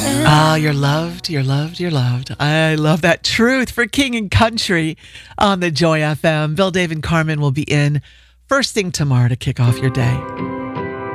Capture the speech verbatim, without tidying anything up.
Ah, you're loved, you're loved, you're loved. I love that truth for King and Country on the Joy F M. Bill, Dave, and Carmen will be in first thing tomorrow to kick off your day.